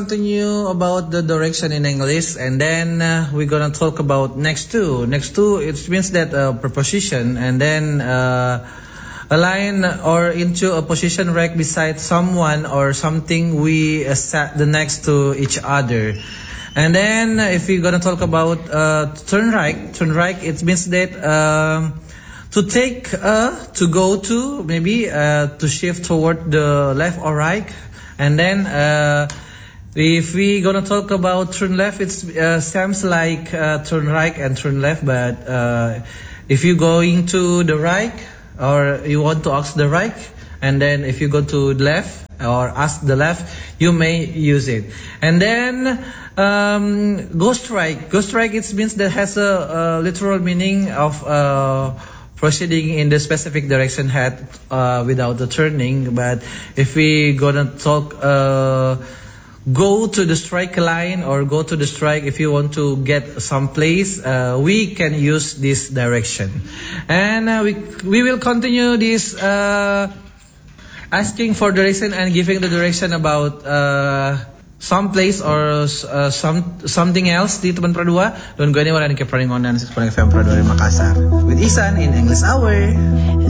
Continue about the direction in English, and then we're gonna talk about next two. Next two, it means that preposition, and then align or into a position right beside someone or something. We set the next to each other. And then if we're gonna talk about turn right, it means that to take to go to, maybe to shift toward the left or right. And then if we gonna talk about turn left, it's seems like turn right and turn left, but if you going to the right or you want to ask the right, and then if you go to the left or ask the left, you may use it. And then go strike. Go strike, it means that has a literal meaning of proceeding in the specific direction head without the turning. But if we gonna talk go to the strike line or go to the strike, if you want to get some place, we can use this direction. And we will continue this asking for direction and giving the direction about some place or something else di teman Pradua. Don't go anywhere and keep running on 96.1 FM Pradua Makassar with Isan in English Hour.